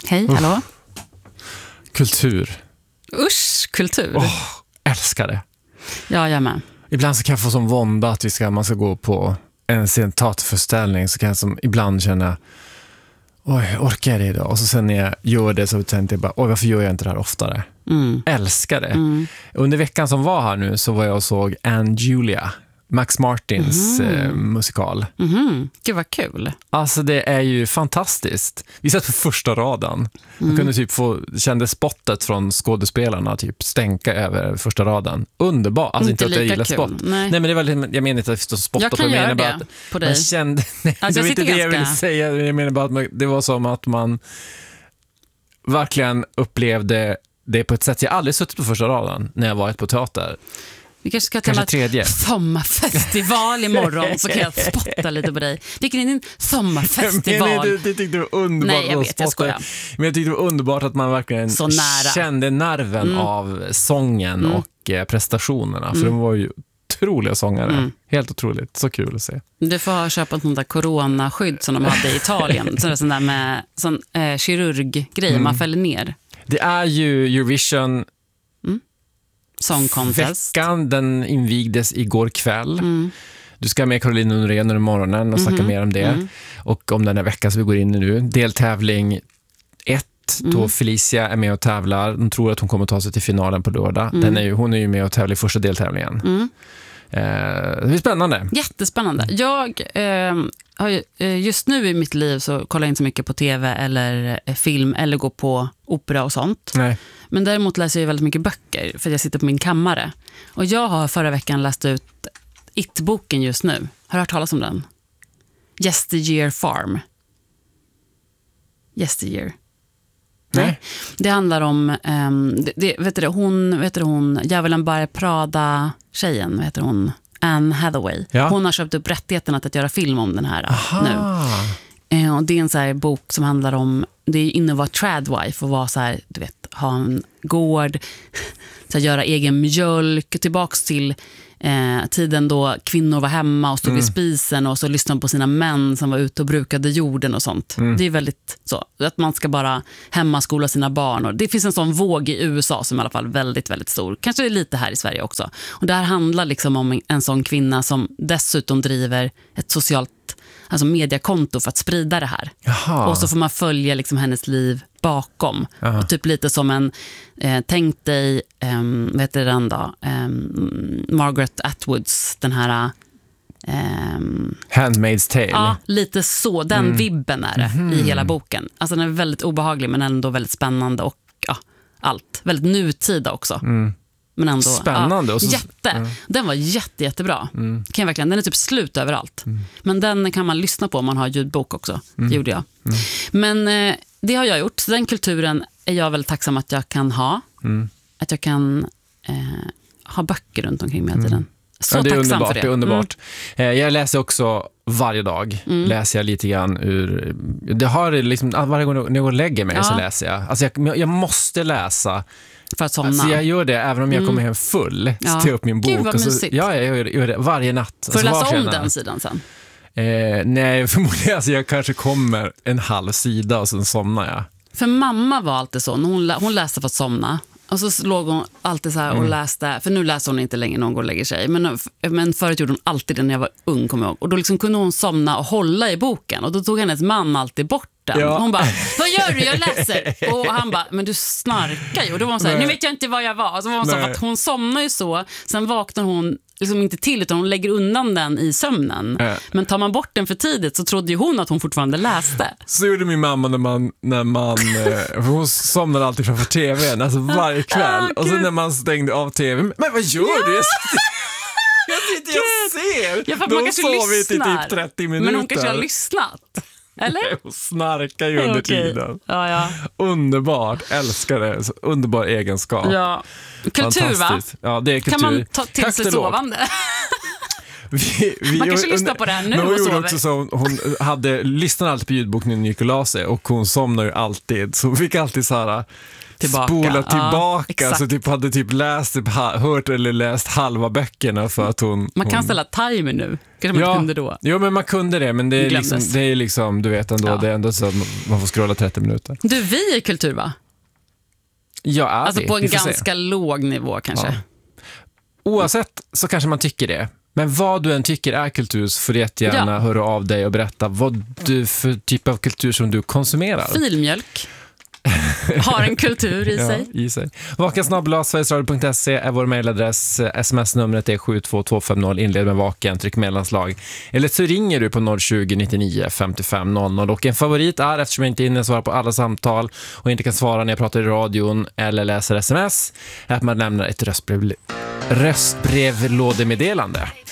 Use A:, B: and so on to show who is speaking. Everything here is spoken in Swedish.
A: Hej, hallå.
B: Kultur.
A: Usch, kultur.
B: Älskar det.
A: Ja, jag med.
B: Ibland så kan jag få som vånda att man ska gå på en teaterföreställning, så kan jag som ibland känna orkar jag det idag? Och så sen när jag gör det så tänkte jag bara, varför gör jag inte det här oftare? Älskar det. Under veckan som var här nu så var jag och såg Anne Julia, Max Martins musikal.
A: Gud vad kul.
B: Alltså det är ju fantastiskt. Vi satt på första raden. Man kunde typ kände spottet från skådespelarna typ stänka över första raden. Underbart. Alltså inte att jag gillar spott. Nej, men det var jag menar inte att spotta
A: jag
B: på.
A: Jag kan göra
B: det
A: på dig.
B: Man kände, nej,
A: alltså,
B: det var inte det jag ville säga. Jag menar bara att det var som att man verkligen upplevde det på ett sätt. Jag aldrig suttit på första raden när jag varit på teater.
A: Vi kanske ska ta en sommarfestival imorgon, så kan jag spotta lite på dig. Vilken är din sommarfestival?
B: Det tyckte du var underbart.
A: Nej, jag vet, jag skojar.
B: Men jag tyckte det var underbart att man verkligen kände nerven av sången och prestationerna. För de var ju otroliga sångare. Helt otroligt. Så kul att se.
A: Du får köpa ett sånt där coronaskydd som de hade i Italien. Sån där med kirurggrej man fäller ner.
B: Det är ju Eurovision
A: Song Contest.
B: Veckan, den invigdes igår kväll. Du ska med Carolina Norén i morgonen och snacka mer om det. Och om den här veckan som vi går in i nu. Deltävling 1, då Felicia är med och tävlar. De tror att hon kommer ta sig till finalen på lördag. Hon är ju med och tävlar i första deltävlingen. Det är spännande.
A: Jättespännande. Jag just nu i mitt liv så kollar jag inte så mycket på tv eller film eller går på opera och sånt.
B: Nej.
A: Men däremot läser jag väldigt mycket böcker för jag sitter på min kammare. Och jag har förra veckan läst ut It-boken just nu. Har du hört talas om den? Yesteryear Farm. Yesteryear. Nej. Det handlar om vet du hon Djävulen bär Prada tjejen, vet du hon? Anne Hathaway. Ja. Hon har köpt upp rättigheterna att göra film om den här nu. Och det är en så här bok som handlar om, det är inne att vara tradwife och vara så här, du vet, ha en gård, så här, göra egen mjölk, tillbaks till tiden då kvinnor var hemma och stod vid spisen och så lyssnade på sina män som var ute och brukade jorden och sånt. Det är väldigt så, att man ska bara hemmaskola sina barn. Och det finns en sån våg i USA som i alla fall väldigt, väldigt stor. Kanske lite här i Sverige också. Och det här handlar liksom om en sån kvinna som dessutom driver ett socialt mediakonto för att sprida det här. Jaha. Och så får man följa liksom hennes liv bakom. Och typ lite som en tänk dig vet du den då? Margaret Atwoods, den här
B: Handmaid's Tale.
A: Ja, lite så. Den vibben är det i hela boken. Alltså den är väldigt obehaglig men ändå väldigt spännande och allt. Väldigt nutida också. Men ändå,
B: spännande. Och så,
A: Den var jättebra. Kan jag verkligen, den är typ slut överallt. Men den kan man lyssna på om man har ljudbok också. Det gjorde jag. Men det har jag gjort. Så den kulturen är jag väldigt tacksam att jag kan ha. Att jag kan ha böcker runt omkring mig hela tiden. Så
B: det är
A: tacksam
B: underbart,
A: för det.
B: Det är underbart. Jag läser också varje dag. Läser jag lite grann ur... Det har liksom, varje gång jag går och lägger mig så läser jag. Alltså jag måste läsa.
A: För att somna.
B: Alltså jag gör det även om jag kommer hem full. Så tar jag upp min bok.
A: Gud, vad mysigt.
B: Jag gör det varje natt.
A: Får du läsa om den sidan sen?
B: Nej, förmodligen. Alltså jag kanske kommer en halv sida och sen somnar jag.
A: För mamma var alltid så. Hon läste för att somna. Och så låg hon alltid så här och läste. För nu läser hon inte längre när hon går och lägger sig. Men förut gjorde hon alltid det när jag var ung, kommer jag ihåg. Och då liksom kunde hon somna och hålla i boken. Och då tog hennes man alltid bort den. Ja. Hon bara, vad gör du? Jag läser. Och han bara, men du snarkar ju. Och då var hon så här, nu vet jag inte vad jag var. Och så var hon så för att hon somnar ju så. Sen vaknar hon liksom inte till utan hon lägger undan den i sömnen. Men tar man bort den för tidigt så trodde ju hon att hon fortfarande läste.
B: Så gjorde min mamma när man för hon somnade alltid framför tvn, alltså varje kväll. Och så när man stängde av tvn, men vad gör du? Jag sitter och ser.
A: Ja, de sov i typ
B: 30 minuter.
A: Men hon kanske har lyssnat. Eller?
B: Hon snarkar ju under tiden.
A: Ja.
B: Underbart, älskar det. Så underbar egenskap.
A: Ja. Kultur, va?
B: Ja, det är kultur.
A: Kan man ta till sig sovande? Man kanske lyssnar på det här nu
B: men hon
A: och
B: gjorde
A: sover.
B: också så, hon lyssnade alltid på ljudboken när Nick la sig, och hon somnar ju alltid. Så hon fick alltid så här spola tillbaka, så typ hade typ hört eller läst halva böckerna för att hon...
A: Man kan ställa timer nu. Kanske man kunde då.
B: Jo, men man kunde det, men det är liksom du vet ändå, det är ändå så att man får scrolla 30 minuter.
A: Du, vi är kultur, va?
B: Ja,
A: alltså på en ganska låg nivå kanske.
B: Ja. Oavsett så kanske man tycker det. Men vad du än tycker är kultur, så får du jättegärna höra av dig och berätta vad du för typ av kultur som du konsumerar.
A: Filmjölk har en kultur i sig.
B: Vaken@sverigesradio.se är vår mejladress. SMS-numret är 72250. Inled med Vaken, tryck mellanslag. Eller så ringer du på 020 99 55 00. Och en favorit är, eftersom jag inte är inne och svarar på alla samtal och inte kan svara när jag pratar i radion eller läser SMS, är att man lämnar ett röstbrevlådemeddelande.